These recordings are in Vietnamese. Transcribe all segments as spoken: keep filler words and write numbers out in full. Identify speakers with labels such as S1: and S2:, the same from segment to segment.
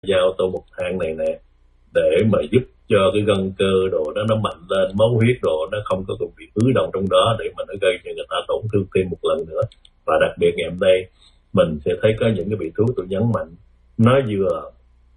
S1: Giao tô một thang này nè để mà giúp cho cái gân cơ đồ đó nó mạnh lên, máu huyết đồ nó không có bị ứ động trong đó để mà nó gây cho người ta tổn thương thêm một lần nữa. Và đặc biệt ngày hôm nay mình sẽ thấy có những cái vị thuốc tôi nhấn mạnh nó vừa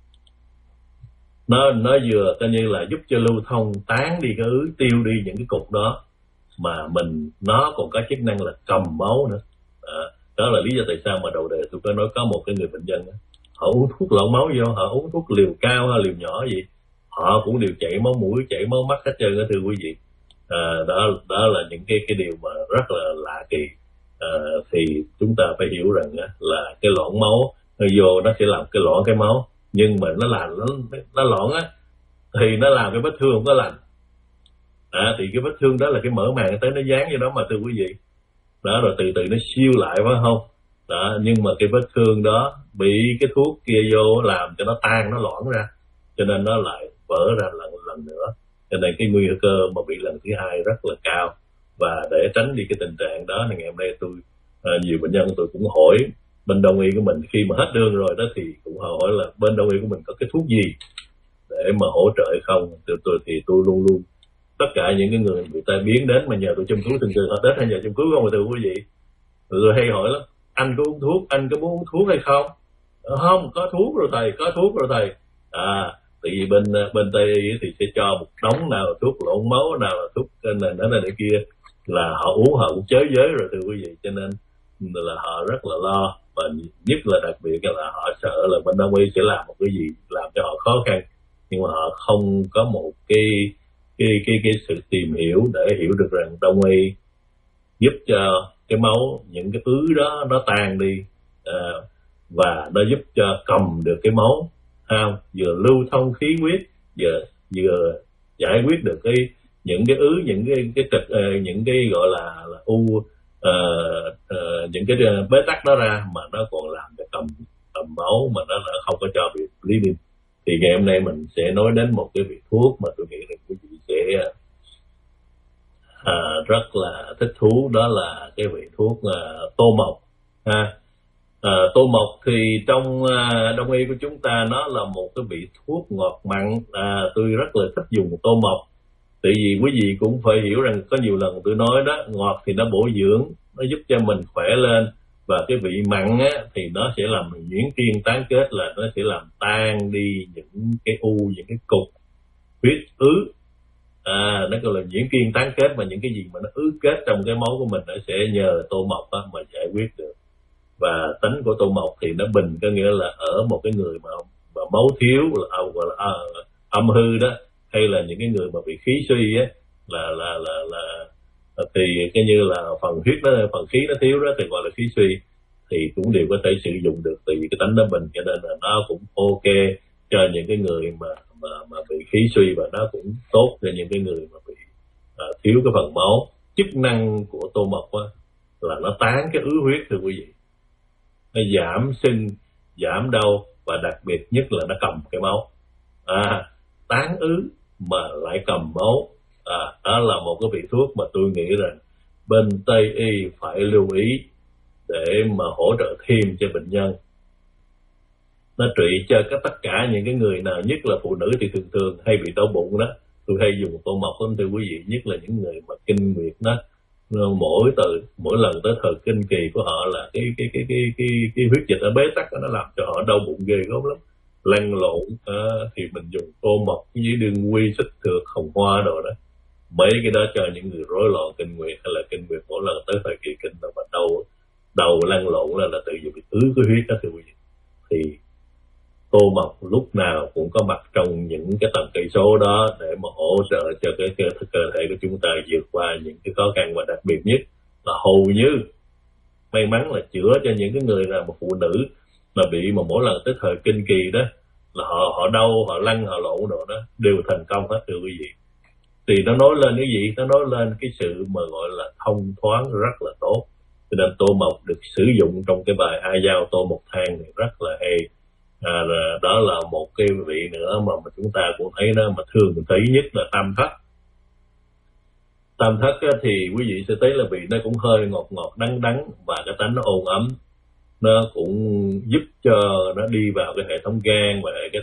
S1: nó nó vừa coi như là giúp cho lưu thông, tán đi cái ứ, tiêu đi những cái cục đó, mà mình nó còn có chức năng là cầm máu nữa. À, đó là lý do tại sao mà đầu đề tôi có nói có một cái người bệnh nhân đó, họ uống thuốc lộn máu vô, họ uống thuốc liều cao hay liều nhỏ gì họ cũng đều chảy máu mũi, chảy máu mắt hết trơn đó thưa quý vị. À, đó đó là những cái cái điều mà rất là lạ kỳ. À, thì chúng ta phải hiểu rằng á, là cái loãng máu nó vô nó sẽ làm cái loãng cái máu, nhưng mà nó làm nó nó loãng á thì nó làm cái vết thương không có lành. À, thì cái vết thương đó là cái mỡ màng tới nó dán vô đó mà thưa quý vị. Đó rồi từ từ nó siêu lại phải không? Đó, nhưng mà cái vết thương đó bị cái thuốc kia vô làm cho nó tan, nó loãng ra, cho nên nó lại vỡ ra lần lần nữa. Cho nên cái nguy cơ mà bị lần thứ hai rất là cao. Và để tránh đi cái tình trạng đó thì ngày hôm nay tôi à, nhiều bệnh nhân tôi cũng hỏi bên đông y của mình, khi mà hết đơn rồi đó thì cũng hỏi là bên đông y của mình có cái thuốc gì để mà hỗ trợ hay không. Từ tôi thì tôi luôn luôn tất cả những cái người bị tai biến đến mà nhờ tôi chăm cứu, thường thường họ đến hay nhờ chăm cứu không, thưa quý vị. Rồi hay hỏi lắm, anh có uống thuốc, anh có muốn uống thuốc hay không? Không, có thuốc rồi thầy, có thuốc rồi thầy. À, tại vì bên bên Tây y thì sẽ cho một đống, nào là thuốc lộn máu, nào là thuốc này đó này để kia, là họ uống họ cũng chới giới rồi thưa quý vị. Cho nên là họ rất là lo, và nhất là đặc biệt là họ sợ là bên đông y sẽ làm một cái gì làm cho họ khó khăn, nhưng mà họ không có một cái cái cái cái sự tìm hiểu để hiểu được rằng đông y giúp cho cái máu, những cái ứ đó nó tan đi, à, và nó giúp cho cầm được cái máu, không vừa lưu thông khí huyết, vừa vừa giải quyết được cái những cái ứ, những cái cái trật, những cái gọi là, là u, uh, uh, những cái bế tắc đó ra, mà nó còn làm cho cầm cầm máu, mà nó không có cho bị bleeding. Thì ngày hôm nay mình sẽ nói đến một cái vị thuốc mà tôi nghĩ là quý vị sẽ à, rất là thích thú, đó là cái vị thuốc à, tô mộc. Ha. À, tô mộc thì trong à, đông y của chúng ta nó là một cái vị thuốc ngọt mặn. À, tôi rất là thích dùng tô mộc, tại vì quý vị cũng phải hiểu rằng có nhiều lần tôi nói đó, ngọt thì nó bổ dưỡng, nó giúp cho mình khỏe lên, và cái vị mặn á, thì nó sẽ làm nhuyễn kiên tán kết, là nó sẽ làm tan đi những cái u, những cái cục huyết ứ. À, nó gọi là nhuyễn kiên tán kết, mà những cái gì mà nó ứ kết trong cái máu của mình nó sẽ nhờ tô mộc á, mà giải quyết được. Và tính của tô mộc thì nó bình, có nghĩa là ở một cái người mà, mà máu thiếu là, gọi là à, âm hư đó, hay là những cái người mà bị khí suy á, là là là là thì cái như là phần huyết nó, phần khí nó thiếu đó thì gọi là khí suy, thì cũng đều có thể sử dụng được, tại vì cái tánh nó bình, cho nên là nó cũng ok cho những cái người mà mà mà bị khí suy, và nó cũng tốt cho những cái người mà bị à, thiếu cái phần máu. Chức năng của tô mộc á, là nó tán cái ứ huyết thưa quý vị, nó giảm sưng, giảm đau, và đặc biệt nhất là nó cầm cái máu. À, tán ứ mà lại cầm máu. À, đó là một cái vị thuốc mà tôi nghĩ rằng bên Tây y phải lưu ý để mà hỗ trợ thêm cho bệnh nhân. Nó trị cho các tất cả những cái người nào, nhất là phụ nữ thì thường thường hay bị đau bụng đó, tôi hay dùng tô mộc lắm thưa quý vị, nhất là những người mà kinh nguyệt đó, mỗi từ mỗi lần tới thời kinh kỳ của họ là cái cái cái cái cái, cái huyết dịch ở bế tắc đó, nó làm cho họ đau bụng ghê gớm lắm, lăn lộn. À, thì mình dùng tô mộc với đường quy, xích thược, hồng hoa đồ đó, mấy cái đó cho những người rối loạn kinh nguyệt, hay là kinh nguyệt mỗi lần tới thời kỳ kinh là mà đầu đầu lăn lộn là là tự dùng bị ứ cái huyết đó thưa quý vị. Thì tô mộc lúc nào cũng có mặt trong những cái tầm cây số đó để mà hỗ trợ cho cái cơ, cơ thể của chúng ta vượt qua những cái khó khăn, và đặc biệt nhất là hầu như may mắn là chữa cho những cái người nào mà phụ nữ mà bị mà mỗi lần tới thời kinh kỳ đó là họ họ đau, họ lăn, họ lộn đồ đó đều thành công hết thưa quý vị. Thì nó nói lên cái gì? Nó nói lên cái sự mà gọi là thông thoáng rất là tốt. Cho nên tô mộc được sử dụng trong cái bài A Dao tô một thang này rất là hay. À, đó là một cái vị nữa mà, mà chúng ta cũng thấy đó, mà thường thấy nhất là tam thất. Tam thất á, thì quý vị sẽ thấy là vị nó cũng hơi ngọt ngọt đắng đắng, và cái tánh nó ôn ấm, nó cũng giúp cho nó đi vào cái hệ thống gan và cái